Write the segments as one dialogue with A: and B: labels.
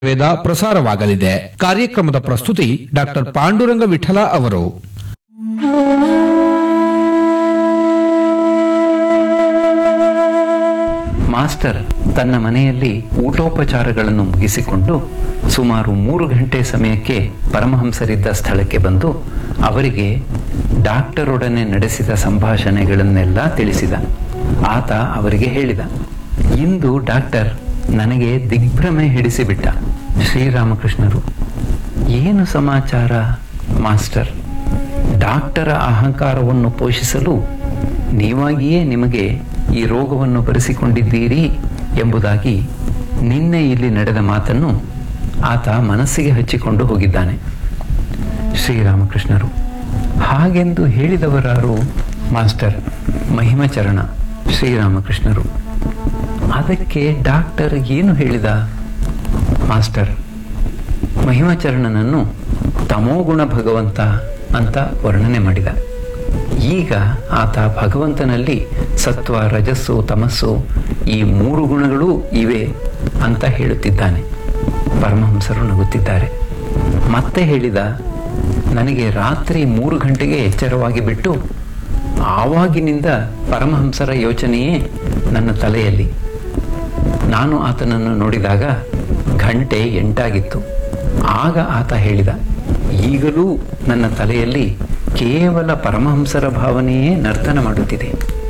A: ವೇದ ಪ್ರಸಾರವಾಗಲಿದೆ. ಕಾರ್ಯಕ್ರಮದ ಪ್ರಸ್ತುತಿ ಡಾಕ್ಟರ್ ಪಾಂಡುರಂಗ ವಿಠಲ ಅವರು.
B: ಮಾಸ್ಟರ್ ತನ್ನ ಮನೆಯಲ್ಲಿ ಊಟೋಪಚಾರಗಳನ್ನು ಮುಗಿಸಿಕೊಂಡು ಸುಮಾರು 3 ಗಂಟೆ ಸಮಯಕ್ಕೆ ಪರಮಹಂಸರಿದ್ದ ಸ್ಥಳಕ್ಕೆ ಬಂದು ಅವರಿಗೆ ಡಾಕ್ಟರೊಡನೆ ನಡೆಸಿದ ಸಂಭಾಷಣೆಗಳನ್ನೆಲ್ಲ ತಿಳಿಸಿದ. ಆತ ಅವರಿಗೆ ಹೇಳಿದ, ಇಂದು ಡಾಕ್ಟರ್ ನನಗೆ ದಿಗ್ಭ್ರಮೆ ಹಿಡಿಸಿಬಿಟ್ಟ. ಶ್ರೀರಾಮಕೃಷ್ಣರು, ಏನು ಸಮಾಚಾರ ಮಾಸ್ಟರ್? ಡಾಕ್ಟರ ಅಹಂಕಾರವನ್ನು ಪೋಷಿಸಲು ನೀವಾಗಿಯೇ ನಿಮಗೆ ಈ ರೋಗವನ್ನು ಬರೆಸಿಕೊಂಡಿದ್ದೀರಿ ಎಂಬುದಾಗಿ ನಿನ್ನೆ ಇಲ್ಲಿ ನಡೆದ ಮಾತನ್ನು ಆತ ಮನಸ್ಸಿಗೆ ಹಚ್ಚಿಕೊಂಡು ಹೋಗಿದ್ದಾನೆ. ಶ್ರೀರಾಮಕೃಷ್ಣರು, ಹಾಗೆಂದು ಹೇಳಿದವರಾರು ಮಾಸ್ಟರ್? ಮಹಿಮಚರಣ. ಶ್ರೀರಾಮಕೃಷ್ಣರು, ಅದಕ್ಕೆ ಡಾಕ್ಟರ್ ಏನು ಹೇಳಿದ ಮಾಸ್ಟರ್? ಮಹಿಮಚರಣನನ್ನು ತಮೋಗುಣ ಭಗವಂತ ಅಂತ ವರ್ಣನೆ ಮಾಡಿದ. ಈಗ ಆತ ಭಗವಂತನಲ್ಲಿ ಸತ್ವ, ರಜಸ್ಸು, ತಮಸ್ಸು ಈ 3 ಗುಣಗಳೂ ಇವೆ ಅಂತ ಹೇಳುತ್ತಿದ್ದಾನೆ. ಪರಮಹಂಸರು ನಗುತ್ತಿದ್ದಾರೆ. ಮತ್ತೆ ಹೇಳಿದ, ನನಗೆ ರಾತ್ರಿ 3 ಗಂಟೆಗೆ ಎಚ್ಚರವಾಗಿ ಬಿಟ್ಟು ಆವಾಗಿನಿಂದ ಪರಮಹಂಸರ ಯೋಚನೆಯೇ ನನ್ನ ತಲೆಯಲ್ಲಿ. ನಾನು ಆತನನ್ನು ನೋಡಿದಾಗ ಗಂಟೆ 8 ಆಗಿತ್ತು. ಆಗ ಆತ ಹೇಳಿದ, ಈಗಲೂ ನನ್ನ ತಲೆಯಲ್ಲಿ ಕೇವಲ ಪರಮಹಂಸರ ಭಾವನೆಯೇ ನರ್ತನ ಮಾಡುತ್ತಿದೆ.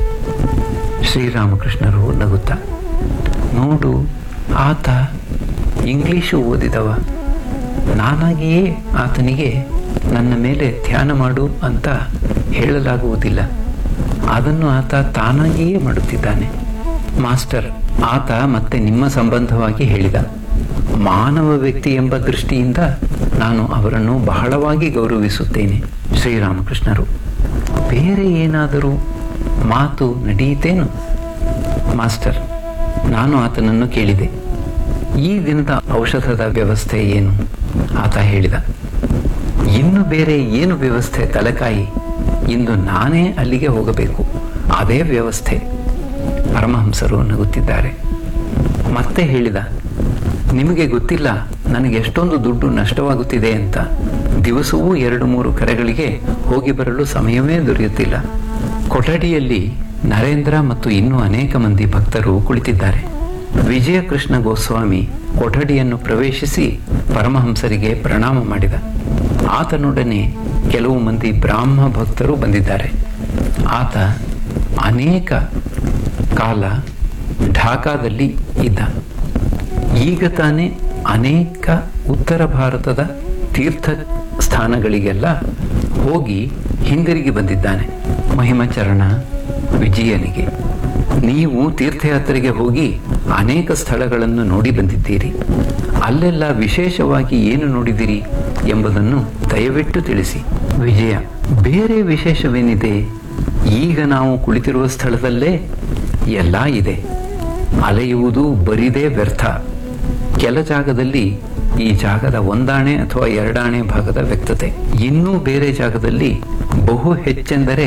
B: ಶ್ರೀರಾಮಕೃಷ್ಣರು ನಗುತ್ತಾ, ನೋಡು, ಆತ ಇಂಗ್ಲಿಷು ಓದಿದವ. ನಾನಾಗಿಯೇ ಆತನಿಗೆ ನನ್ನ ಮೇಲೆ ಧ್ಯಾನ ಮಾಡು ಅಂತ ಹೇಳಲಾಗುವುದಿಲ್ಲ. ಅದನ್ನು ಆತ ತಾನಾಗಿಯೇ ಮಾಡುತ್ತಿದ್ದಾನೆ. ಮಾಸ್ಟರ್, ಆತ ಮತ್ತೆ ನಿಮ್ಮ ಸಂಬಂಧವಾಗಿ ಹೇಳಿದ, ಮಾನವ ವ್ಯಕ್ತಿ ಎಂಬ ದೃಷ್ಟಿಯಿಂದ ನಾನು ಅವರನ್ನು ಬಹಳವಾಗಿ ಗೌರವಿಸುತ್ತೇನೆ. ಶ್ರೀರಾಮಕೃಷ್ಣರು, ಬೇರೆ ಏನಾದರೂ ಮಾತು ನಡೆಯಿತೇನು ಮಾಸ್ಟರ್? ನಾನು ಆತನನ್ನು ಕೇಳಿದೆ, ಈ ದಿನದ ಔಷಧದ ವ್ಯವಸ್ಥೆ ಏನು? ಆತ ಹೇಳಿದ, ಇನ್ನು ಬೇರೆ ಏನು ವ್ಯವಸ್ಥೆ ತಲೆಕಾಯಿ? ಇಂದು ನಾನೇ ಅಲ್ಲಿಗೆ ಹೋಗಬೇಕು, ಅದೇ ವ್ಯವಸ್ಥೆ. ಪರಮಹಂಸರು ನಗುತ್ತಿದ್ದಾರೆ. ಮತ್ತೆ ಹೇಳಿದ, ನಿಮಗೆ ಗೊತ್ತಿಲ್ಲ ನನಗೆ ಎಷ್ಟೊಂದು ದುಡ್ಡು ನಷ್ಟವಾಗುತ್ತಿದೆ ಅಂತ. ದಿವಸವೂ 2-3 ಕರೆಗಳಿಗೆ ಹೋಗಿ ಬರಲು ಸಮಯವೇ ದೊರೆಯುತ್ತಿಲ್ಲ. ಕೊಠಡಿಯಲ್ಲಿ ನರೇಂದ್ರ ಮತ್ತು ಇನ್ನೂ ಅನೇಕ ಮಂದಿ ಭಕ್ತರು ಕುಳಿತಿದ್ದಾರೆ. ವಿಜಯಕೃಷ್ಣ ಗೋಸ್ವಾಮಿ ಕೊಠಡಿಯನ್ನು ಪ್ರವೇಶಿಸಿ ಪರಮಹಂಸರಿಗೆ ಪ್ರಣಾಮ ಮಾಡಿದ. ಆತನೊಡನೆ ಕೆಲವು ಮಂದಿ ಬ್ರಾಹ್ಮ ಭಕ್ತರು ಬಂದಿದ್ದಾರೆ. ಆತ ಅನೇಕ ಕಾಲ ಢಾಕಾದಲ್ಲಿ ಇದ್ದ. ಈಗ ತಾನೇ ಅನೇಕ ಉತ್ತರ ಭಾರತದ ತೀರ್ಥ ಸ್ಥಾನಗಳಿಗೆಲ್ಲ ಹೋಗಿ ಹಿಂದಿರುಗಿ ಬಂದಿದ್ದಾನೆ. ಮಹಿಮಚರಣ ವಿಜಯನಿಗೆ, ನೀವು ತೀರ್ಥಯಾತ್ರೆಗೆ ಹೋಗಿ ಅನೇಕ ಸ್ಥಳಗಳನ್ನು ನೋಡಿ ಬಂದಿದ್ದೀರಿ. ಅಲ್ಲೆಲ್ಲ ವಿಶೇಷವಾಗಿ ಏನು ನೋಡಿದಿರಿ ಎಂಬುದನ್ನು ದಯವಿಟ್ಟು ತಿಳಿಸಿ. ವಿಜಯ, ಬೇರೆ ವಿಶೇಷವೇನಿದೆ? ಈಗ ನಾವು ಕುಳಿತಿರುವ ಸ್ಥಳದಲ್ಲೇ ಎಲ್ಲ ಇದೆ. ಅಲೆಯುವುದು ಬರಿದೇ ವ್ಯರ್ಥ. ಕೆಲ ಜಾಗದಲ್ಲಿ ಈ ಜಾಗದ 1 ಆಣೆ ಅಥವಾ 2 ಆಣೆ ಭಾಗದ ವ್ಯಕ್ತತೆ, ಇನ್ನೂ ಬೇರೆ ಜಾಗದಲ್ಲಿ ಬಹು ಹೆಚ್ಚೆಂದರೆ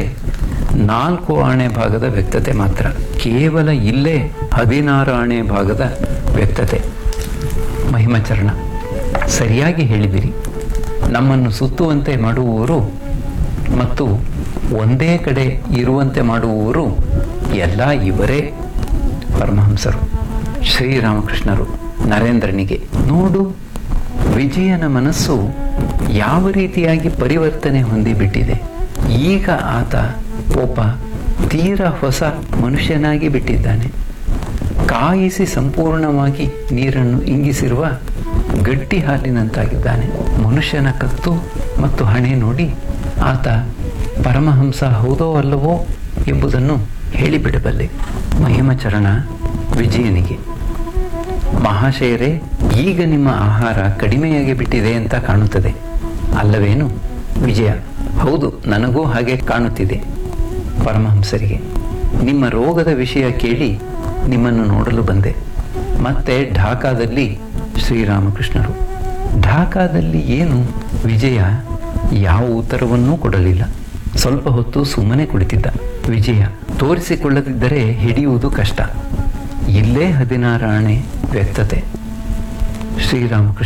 B: 4 ಆಣೆ ಭಾಗದ ವ್ಯಕ್ತತೆ ಮಾತ್ರ. ಕೇವಲ ಇಲ್ಲೇ 16 ಆಣೆ ಭಾಗದ ವ್ಯಕ್ತತೆ. ಮಹಿಮಚರಣ, ಸರಿಯಾಗಿ ಹೇಳಿದಿರಿ. ನಮ್ಮನ್ನು ಸುತ್ತುವಂತೆ ಮಾಡುವವರು ಮತ್ತು ಒಂದೇ ಕಡೆ ಇರುವಂತೆ ಮಾಡುವವರು ಎಲ್ಲ ಇವರೇ. ಪರಮಹಂಸರು. ಶ್ರೀರಾಮಕೃಷ್ಣರು ನರೇಂದ್ರನಿಗೆ, ನೋಡು, ವಿಜಯನ ಮನಸ್ಸು ಯಾವ ರೀತಿಯಾಗಿ ಪರಿವರ್ತನೆ ಹೊಂದಿಬಿಟ್ಟಿದೆ. ಈಗ ಆತ ಒಬ್ಬ ತೀರಾ ಹೊಸ ಮನುಷ್ಯನಾಗಿ ಬಿಟ್ಟಿದ್ದಾನೆ. ಕಾಯಿಸಿ ಸಂಪೂರ್ಣವಾಗಿ ನೀರನ್ನು ಇಂಗಿಸಿರುವ ಗಟ್ಟಿ ಹಾಲಿನಂತಾಗಿದ್ದಾನೆ. ಮನುಷ್ಯನ ಕತ್ತು ಮತ್ತು ಹಣೆ ನೋಡಿ ಆತ ಪರಮಹಂಸ ಹೌದೋ ಅಲ್ಲವೋ ಎಂಬುದನ್ನು ಹೇಳಿಬಿಡಬಲ್ಲೆ. ಮಹಿಮಚರಣ ವಿಜಯನಿಗೆ, ಮಹಾಶಯರೇ, ಈಗ ನಿಮ್ಮ ಆಹಾರ ಕಡಿಮೆಯಾಗಿ ಬಿಟ್ಟಿದೆ ಅಂತ ಕಾಣುತ್ತದೆ ಅಲ್ಲವೇನು? ವಿಜಯ, ಹೌದು, ನನಗೂ ಹಾಗೆ ಕಾಣುತ್ತಿದೆ. ಪರಮಹಂಸರಿಗೆ, ನಿಮ್ಮ ರೋಗದ ವಿಷಯ ಕೇಳಿ ನಿಮ್ಮನ್ನು ನೋಡಲು ಬಂದೆ. ಮತ್ತೆ ಢಾಕಾದಲ್ಲಿ. ಶ್ರೀರಾಮಕೃಷ್ಣರು, ಢಾಕಾದಲ್ಲಿ ಏನು? ವಿಜಯ ಯಾವ ಉತ್ತರವನ್ನೂ ಕೊಡಲಿಲ್ಲ. ಸ್ವಲ್ಪ ಹೊತ್ತು ಸುಮ್ಮನೆ ಕುಳಿತಿದ್ದ. ವಿಜಯ, ತೋರಿಸಿಕೊಳ್ಳದಿದ್ದರೆ ಹಿಡಿಯುವುದು ಕಷ್ಟ. ಇಲ್ಲೇ 16 ಆಣೆ ವ್ಯಕ್ತತೆ. ಶ್ರೀರಾಮಕೃಷ್ಣ